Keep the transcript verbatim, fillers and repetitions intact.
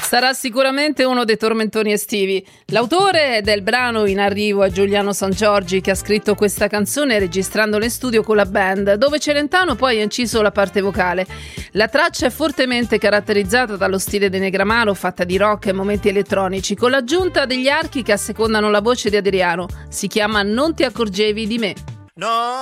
Sarà sicuramente uno dei tormentoni estivi. L'autore del brano in arrivo è Giuliano Sangiorgi, che ha scritto questa canzone registrandola in studio con la band, dove Celentano poi ha inciso la parte vocale. La traccia è fortemente caratterizzata dallo stile di Negramaro, fatta di rock e momenti elettronici, con l'aggiunta degli archi che assecondano la voce di Adriano. Si chiama Non ti accorgevi di me. No.